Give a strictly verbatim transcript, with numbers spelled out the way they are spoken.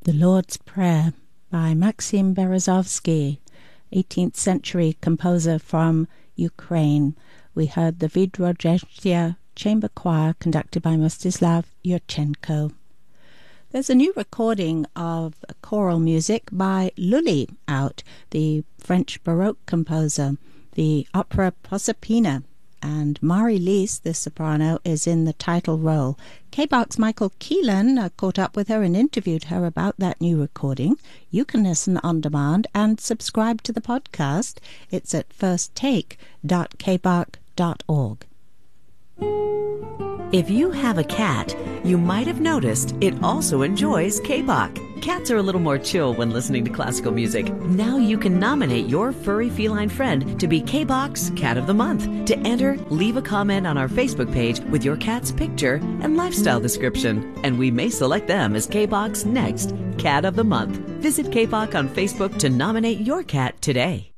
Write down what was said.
The Lord's Prayer by Maxim Berezovsky, eighteenth century composer from Ukraine. We heard the Vidrozhestia Chamber Choir conducted by Mstislav Yurchenko. There's a new recording of choral music by Lully out, the French Baroque composer, the opera Proserpina, and Marie-Lise, the soprano, is in the title role. K B O X's Michael Keelan uh, caught up with her and interviewed her about that new recording. You can listen on demand and subscribe to the podcast. It's at first take dot k b o x dot org. If you have a cat, you might have noticed it also enjoys K B O X. Cats are a little more chill when listening to classical music. Now you can nominate your furry feline friend to be K B O X Cat of the Month. To enter, leave a comment on our Facebook page with your cat's picture and lifestyle description, and we may select them as K B O X's next Cat of the Month. Visit K B O X on Facebook to nominate your cat today.